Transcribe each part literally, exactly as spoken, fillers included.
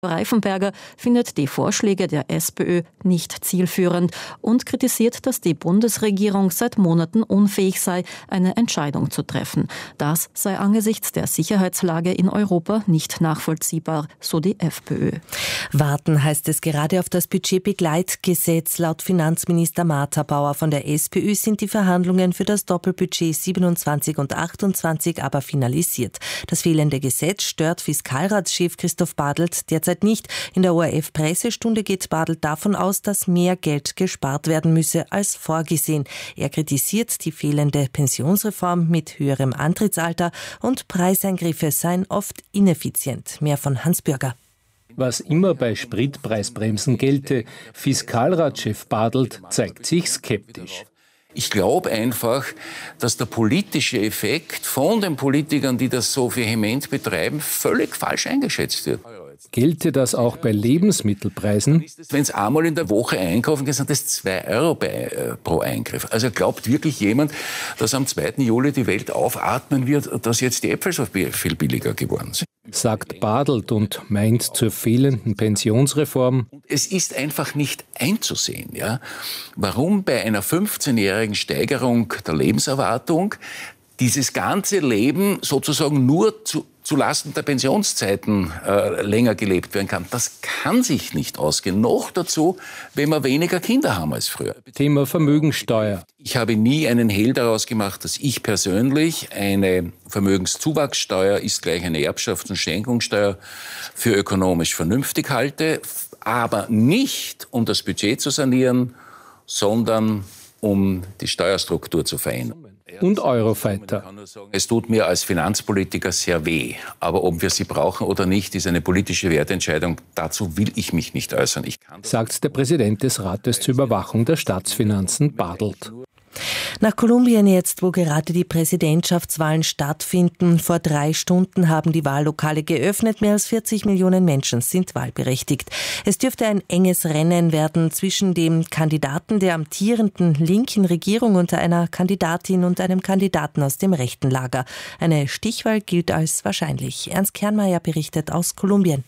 Reifenberger findet die Vorschläge der SPÖ nicht zielführend und kritisiert, dass die Bundesregierung seit Monaten unfähig sei, eine Entscheidung zu treffen. Das sei angesichts der Sicherheitslage in Europa nicht nachvollziehbar, so die FPÖ. Warten heißt es gerade auf das Budgetbegleitgesetz. Laut Finanzminister Martha Bauer von der SPÖ sind die Verhandlungen für das Doppelbudget siebenundzwanzig und achtundzwanzig aber finalisiert. Das fehlende Gesetz stört Fiskalratschef Christoph Bartelt derzeit nicht. In der O R F-Pressestunde geht Bartelt davon aus, dass mehr Geld gespart werden müsse als vorgesehen. Er kritisiert, die fehlende Pensionsreform mit höherem Antrittsalter und Preiseingriffe seien oft ineffizient. Mehr von Hans Bürger. Was immer bei Spritpreisbremsen gelte, Fiskalratschef Bartelt zeigt sich skeptisch. Ich glaube einfach, dass der politische Effekt von den Politikern, die das so vehement betreiben, völlig falsch eingeschätzt wird. Gelte das auch bei Lebensmittelpreisen? Wenn Sie einmal in der Woche einkaufen gehen, sind das zwei Euro bei, äh, pro Eingriff. Also glaubt wirklich jemand, dass am zweiten Juli die Welt aufatmen wird, dass jetzt die Äpfel so viel billiger geworden sind? Sagt Bartelt und meint zur fehlenden Pensionsreform. Es ist einfach nicht einzusehen, ja, warum bei einer fünfzehnjährigen Steigerung der Lebenserwartung dieses ganze Leben sozusagen nur zu zulasten der Pensionszeiten äh, länger gelebt werden kann. Das kann sich nicht ausgehen. Noch dazu, wenn wir weniger Kinder haben als früher. Thema Vermögensteuer. Ich habe nie einen Hehl daraus gemacht, dass ich persönlich eine Vermögenszuwachssteuer ist gleich eine Erbschafts- und Schenkungssteuer für ökonomisch vernünftig halte, aber nicht, um das Budget zu sanieren, sondern um die Steuerstruktur zu verändern. Und Eurofighter. Es tut mir als Finanzpolitiker sehr weh. Aber ob wir sie brauchen oder nicht, ist eine politische Wertentscheidung. Dazu will ich mich nicht äußern. Ich kann sagt der Präsident des Rates zur Überwachung der Staatsfinanzen, Bartelt. Nach Kolumbien jetzt, wo gerade die Präsidentschaftswahlen stattfinden. Vor drei Stunden haben die Wahllokale geöffnet. Mehr als vierzig Millionen Menschen sind wahlberechtigt. Es dürfte ein enges Rennen werden zwischen dem Kandidaten der amtierenden linken Regierung und einer Kandidatin und einem Kandidaten aus dem rechten Lager. Eine Stichwahl gilt als wahrscheinlich. Ernst Kernmeier berichtet aus Kolumbien.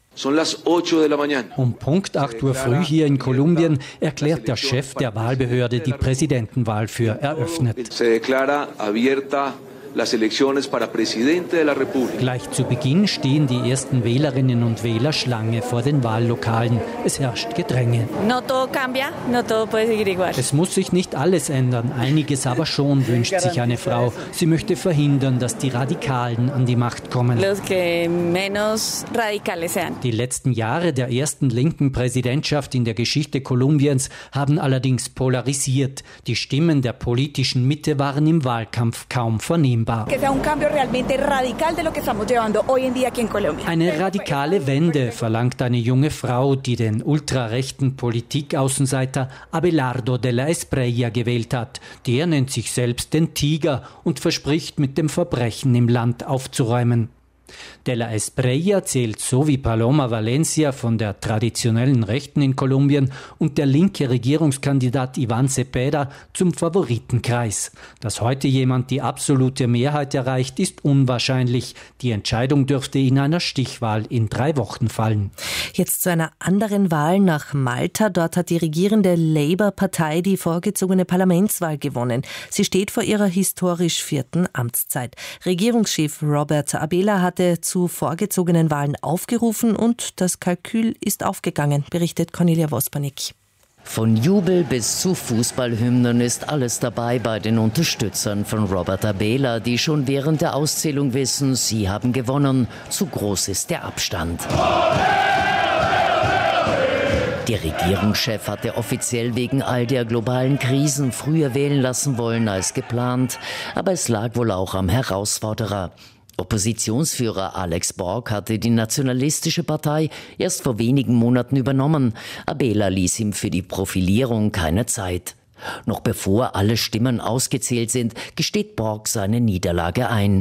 Um Punkt acht Uhr früh hier in Kolumbien erklärt der Chef der Wahlbehörde die Präsidentenwahl für eröffnet. Gleich zu Beginn stehen die ersten Wählerinnen und Wähler Schlange vor den Wahllokalen. Es herrscht Gedränge. Es muss sich nicht alles ändern, einiges aber schon, wünscht sich eine Frau. Sie möchte verhindern, dass die Radikalen an die Macht kommen. Die letzten Jahre der ersten linken Präsidentschaft in der Geschichte Kolumbiens haben allerdings polarisiert. Die Stimmen der politischen Mitte waren im Wahlkampf kaum vernehmbar. Eine radikale Wende verlangt eine junge Frau, die den ultrarechten Politikaußenseiter Abelardo de la Espriella gewählt hat. Der nennt sich selbst den Tiger und verspricht, mit dem Verbrechen im Land aufzuräumen. De la Espriella zählt so wie Paloma Valencia von der traditionellen Rechten in Kolumbien und der linke Regierungskandidat Iván Cepeda zum Favoritenkreis. Dass heute jemand die absolute Mehrheit erreicht, ist unwahrscheinlich. Die Entscheidung dürfte in einer Stichwahl in drei Wochen fallen. Jetzt zu einer anderen Wahl nach Malta. Dort hat die regierende Labour-Partei die vorgezogene Parlamentswahl gewonnen. Sie steht vor ihrer historisch vierten Amtszeit. Regierungschef Robert Abela hatte zu vorgezogenen Wahlen aufgerufen und das Kalkül ist aufgegangen, berichtet Cornelia Wospanik. Von Jubel bis zu Fußballhymnen ist alles dabei bei den Unterstützern von Robert Abela, die schon während der Auszählung wissen, sie haben gewonnen. Zu groß ist der Abstand. Der Regierungschef hatte offiziell wegen all der globalen Krisen früher wählen lassen wollen als geplant, aber es lag wohl auch am Herausforderer. Oppositionsführer Alex Borg hatte die nationalistische Partei erst vor wenigen Monaten übernommen. Abela ließ ihm für die Profilierung keine Zeit. Noch bevor alle Stimmen ausgezählt sind, gesteht Borg seine Niederlage ein.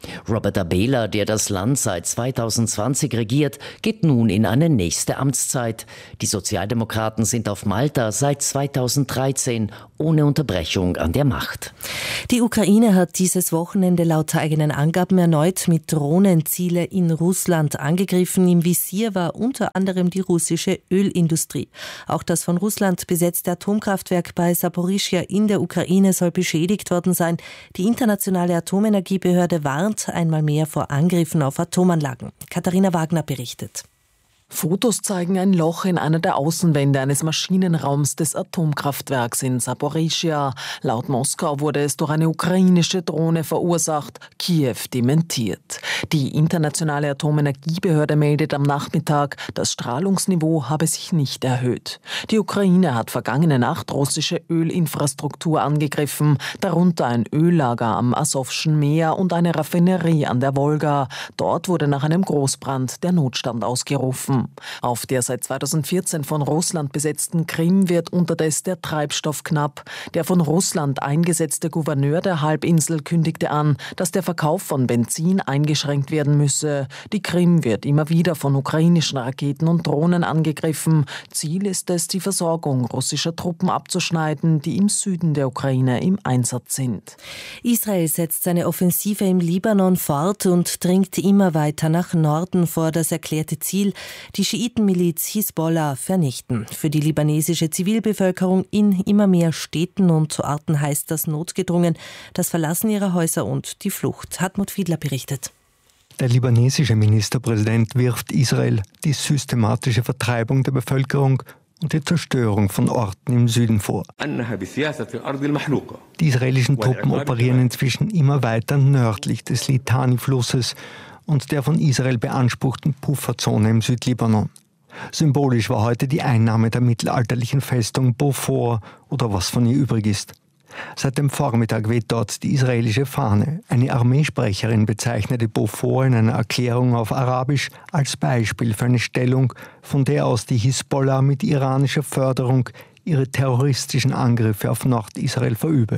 Robert Abela, der das Land seit zweitausendzwanzig regiert, geht nun in eine nächste Amtszeit. Die Sozialdemokraten sind auf Malta seit zweitausenddreizehn ohne Unterbrechung an der Macht. Die Ukraine hat dieses Wochenende laut eigenen Angaben erneut mit Drohnen Ziele in Russland angegriffen. Im Visier war unter anderem die russische Ölindustrie. Auch das von Russland besetzte Atomkraftwerk bei Saporischschja in der Ukraine soll beschädigt worden sein. Die internationale Atomenergiebehörde warnt einmal mehr vor Angriffen auf Atomanlagen. Katharina Wagner berichtet. Fotos zeigen ein Loch in einer der Außenwände eines Maschinenraums des Atomkraftwerks in Saporischschja. Laut Moskau wurde es durch eine ukrainische Drohne verursacht. Kiew dementiert. Die internationale Atomenergiebehörde meldet am Nachmittag, das Strahlungsniveau habe sich nicht erhöht. Die Ukraine hat vergangene Nacht russische Ölinfrastruktur angegriffen, darunter ein Öllager am Asowschen Meer und eine Raffinerie an der Wolga. Dort wurde nach einem Großbrand der Notstand ausgerufen. Auf der seit zweitausendvierzehn von Russland besetzten Krim wird unterdessen der Treibstoff knapp. Der von Russland eingesetzte Gouverneur der Halbinsel kündigte an, dass der Verkauf von Benzin eingeschränkt werden müsse. Die Krim wird immer wieder von ukrainischen Raketen und Drohnen angegriffen. Ziel ist es, die Versorgung russischer Truppen abzuschneiden, die im Süden der Ukraine im Einsatz sind. Israel setzt seine Offensive im Libanon fort und dringt immer weiter nach Norden vor. Das erklärte Ziel: die Schiitenmiliz Hisbollah vernichten. Für die libanesische Zivilbevölkerung in immer mehr Städten und Orten heißt das notgedrungen das Verlassen ihrer Häuser und die Flucht. Hartmut Fiedler berichtet. Der libanesische Ministerpräsident wirft Israel die systematische Vertreibung der Bevölkerung und die Zerstörung von Orten im Süden vor. Die israelischen Truppen operieren inzwischen immer weiter nördlich des Litani-Flusses und der von Israel beanspruchten Pufferzone im Südlibanon. Symbolisch war heute die Einnahme der mittelalterlichen Festung Beaufort oder was von ihr übrig ist. Seit dem Vormittag weht dort die israelische Fahne. Eine Armeesprecherin bezeichnete Beaufort in einer Erklärung auf Arabisch als Beispiel für eine Stellung, von der aus die Hisbollah mit iranischer Förderung ihre terroristischen Angriffe auf Nordisrael verübe.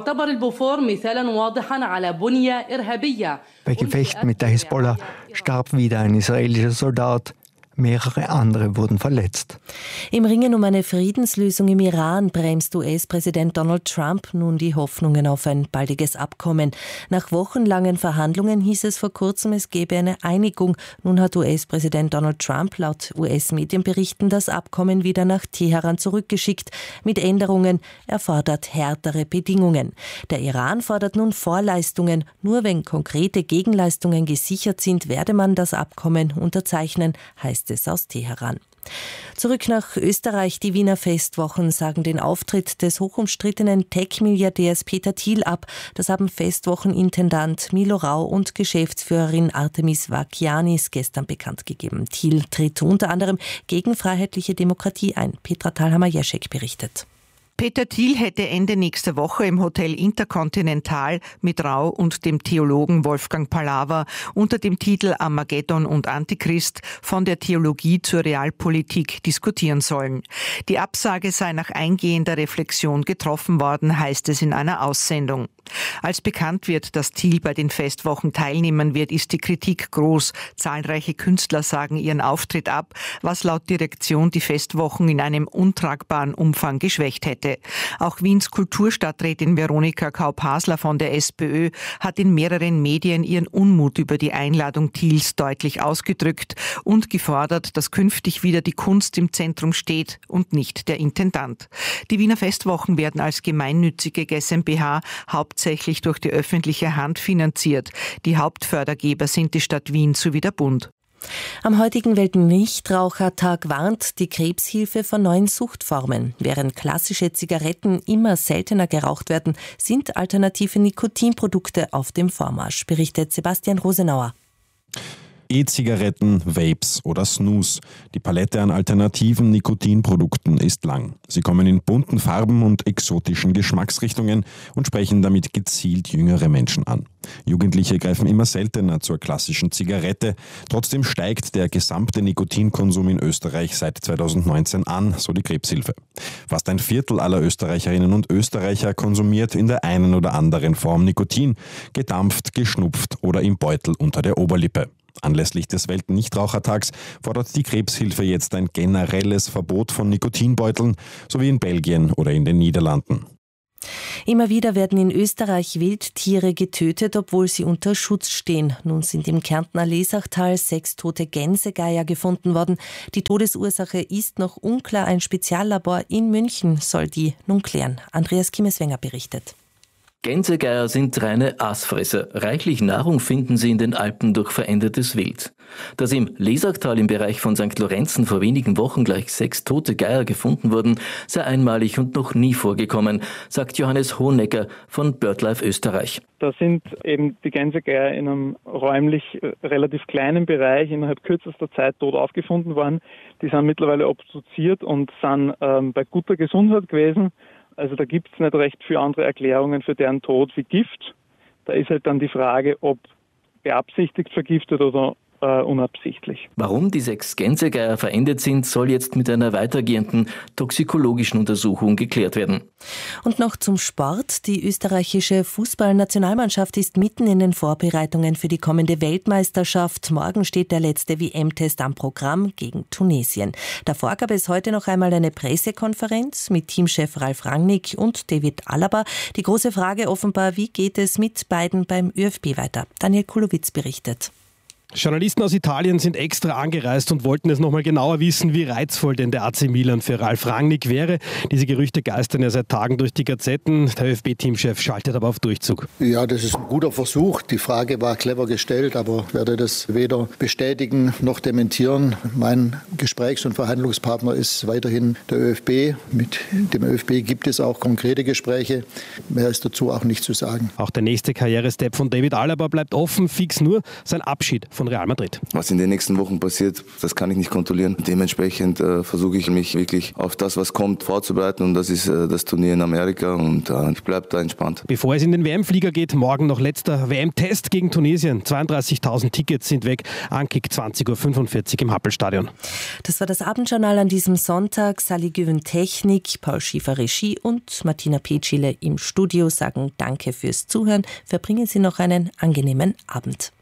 Bei Gefechten mit der Hisbollah starb wieder ein israelischer Soldat. Mehrere andere wurden verletzt. Im Ringen um eine Friedenslösung im Iran bremst U S-Präsident Donald Trump nun die Hoffnungen auf ein baldiges Abkommen. Nach wochenlangen Verhandlungen hieß es vor kurzem, es gebe eine Einigung. Nun hat U S-Präsident Donald Trump laut U S-Medienberichten das Abkommen wieder nach Teheran zurückgeschickt. Mit Änderungen. Er fordert härtere Bedingungen. Der Iran fordert nun Vorleistungen. Nur wenn konkrete Gegenleistungen gesichert sind, werde man das Abkommen unterzeichnen, heißt es aus Teheran. Zurück nach Österreich. Die Wiener Festwochen sagen den Auftritt des hochumstrittenen Tech-Milliardärs Peter Thiel ab. Das haben Festwochenintendant Milo Rau und Geschäftsführerin Artemis Vakianis gestern bekannt gegeben. Thiel tritt unter anderem gegen freiheitliche Demokratie ein. Petra Thalhammer-Jeschek berichtet. Peter Thiel hätte Ende nächster Woche im Hotel Intercontinental mit Rau und dem Theologen Wolfgang Palawa unter dem Titel Armageddon und Antichrist von der Theologie zur Realpolitik diskutieren sollen. Die Absage sei nach eingehender Reflexion getroffen worden, heißt es in einer Aussendung. Als bekannt wird, dass Thiel bei den Festwochen teilnehmen wird, ist die Kritik groß. Zahlreiche Künstler sagen ihren Auftritt ab, was laut Direktion die Festwochen in einem untragbaren Umfang geschwächt hätte. Auch Wiens Kulturstadträtin Veronika Kaup-Hasler von der SPÖ hat in mehreren Medien ihren Unmut über die Einladung Thiels deutlich ausgedrückt und gefordert, dass künftig wieder die Kunst im Zentrum steht und nicht der Intendant. Die Wiener Festwochen werden als gemeinnützige GmbH hauptsächlich durch die öffentliche Hand finanziert. Die Hauptfördergeber sind die Stadt Wien sowie der Bund. Am heutigen Weltnichtrauchertag warnt die Krebshilfe vor neuen Suchtformen. Während klassische Zigaretten immer seltener geraucht werden, sind alternative Nikotinprodukte auf dem Vormarsch, berichtet Sebastian Rosenauer. E-Zigaretten, Vapes oder Snus. Die Palette an alternativen Nikotinprodukten ist lang. Sie kommen in bunten Farben und exotischen Geschmacksrichtungen und sprechen damit gezielt jüngere Menschen an. Jugendliche greifen immer seltener zur klassischen Zigarette. Trotzdem steigt der gesamte Nikotinkonsum in Österreich seit zweitausendneunzehn an, so die Krebshilfe. Fast ein Viertel aller Österreicherinnen und Österreicher konsumiert in der einen oder anderen Form Nikotin, gedampft, geschnupft oder im Beutel unter der Oberlippe. Anlässlich des Weltnichtrauchertags fordert die Krebshilfe jetzt ein generelles Verbot von Nikotinbeuteln, so wie in Belgien oder in den Niederlanden. Immer wieder werden in Österreich Wildtiere getötet, obwohl sie unter Schutz stehen. Nun sind im Kärntner Lesachtal sechs tote Gänsegeier gefunden worden. Die Todesursache ist noch unklar. Ein Speziallabor in München soll die nun klären. Andreas Kimmeswenger berichtet. Gänsegeier sind reine Aasfresser. Reichlich Nahrung finden sie in den Alpen durch verändertes Wild. Dass im Lesachtal im Bereich von Sankt Lorenzen vor wenigen Wochen gleich sechs tote Geier gefunden wurden, sei einmalig und noch nie vorgekommen, sagt Johannes Hohenecker von BirdLife Österreich. Da sind eben die Gänsegeier in einem räumlich relativ kleinen Bereich innerhalb kürzester Zeit tot aufgefunden worden. Die sind mittlerweile obduziert und sind ähm, bei guter Gesundheit gewesen. Also da gibt es nicht recht viele andere Erklärungen für deren Tod wie Gift. Da ist halt dann die Frage, ob beabsichtigt vergiftet oder äh, unabsichtlich. Warum die sechs Gänsegeier verendet sind, soll jetzt mit einer weitergehenden toxikologischen Untersuchung geklärt werden. Und noch zum Sport. Die österreichische Fußballnationalmannschaft ist mitten in den Vorbereitungen für die kommende Weltmeisterschaft. Morgen steht der letzte W M-Test am Programm gegen Tunesien. Davor gab es heute noch einmal eine Pressekonferenz mit Teamchef Ralf Rangnick und David Alaba. Die große Frage offenbar, wie geht es mit beiden beim ÖFB weiter? Daniel Kulowitz berichtet. Journalisten aus Italien sind extra angereist und wollten es nochmal genauer wissen, wie reizvoll denn der A C Milan für Ralf Rangnick wäre. Diese Gerüchte geistern ja seit Tagen durch die Gazetten. Der ÖFB-Teamchef schaltet aber auf Durchzug. Ja, das ist ein guter Versuch. Die Frage war clever gestellt, aber ich werde das weder bestätigen noch dementieren. Mein Gesprächs- und Verhandlungspartner ist weiterhin der ÖFB. Mit dem ÖFB gibt es auch konkrete Gespräche. Mehr ist dazu auch nicht zu sagen. Auch der nächste Karrierestep von David Alaba bleibt offen. Fix nur sein Abschied von Real Madrid. Was in den nächsten Wochen passiert, das kann ich nicht kontrollieren. Dementsprechend äh, versuche ich mich wirklich auf das, was kommt, vorzubereiten, und das ist äh, das Turnier in Amerika, und äh, ich bleibe da entspannt. Bevor es in den W M-Flieger geht, morgen noch letzter W M-Test gegen Tunesien. zweiunddreißigtausend Tickets sind weg. Ankick zwanzig Uhr fünfundvierzig im Happelstadion. Das war das Abendjournal an diesem Sonntag. Sally Güven Technik, Paul Schiefer Regie und Martina Petschile im Studio sagen Danke fürs Zuhören. Verbringen Sie noch einen angenehmen Abend.